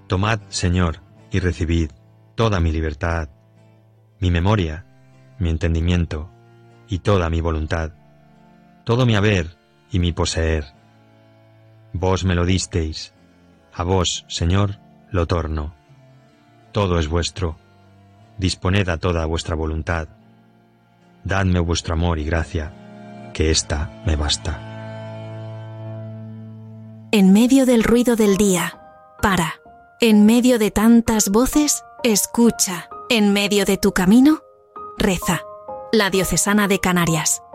Tomad, Señor, y recibid toda mi libertad, mi memoria, mi entendimiento y toda mi voluntad, todo mi haber y mi poseer. Vos me lo disteis, a vos, Señor, lo torno. Todo es vuestro, disponed a toda vuestra voluntad. Dadme vuestro amor y gracia, que ésta me basta. En medio del ruido del día, para. En medio de tantas voces, escucha. En medio de tu camino, reza. La Diocesana de Canarias.